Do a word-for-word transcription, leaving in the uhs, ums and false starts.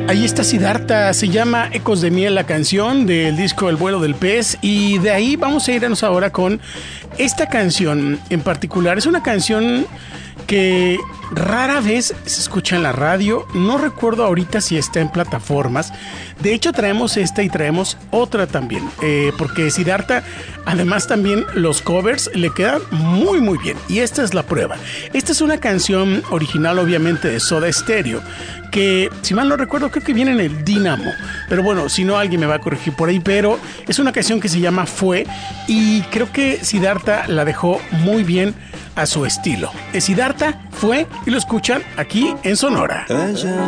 Ahí está Siddhartha, se llama Ecos de Miel la canción del disco El vuelo del pez, y de ahí vamos a irnos ahora con esta canción en particular. Es una canción que rara vez se escucha en la radio, no recuerdo ahorita si está en plataformas. De hecho traemos esta y traemos otra también, eh, porque Siddhartha además también los covers le quedan muy muy bien, y esta es la prueba. Esta es una canción original obviamente de Soda Stereo, que si mal no recuerdo creo que viene en el Dynamo, pero bueno, si no alguien me va a corregir por ahí, pero es una canción que se llama Fue, y creo que Siddhartha la dejó muy bien a su estilo. Siddhartha Fue, y lo escuchan aquí en Sonora. Ella